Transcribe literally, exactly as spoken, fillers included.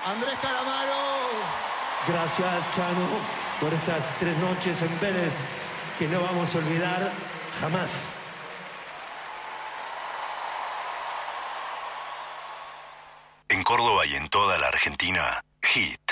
Andrés Calamaro. Gracias, Chano, por estas tres noches en Vélez que no vamos a olvidar jamás. En Córdoba y en toda la Argentina, Hit.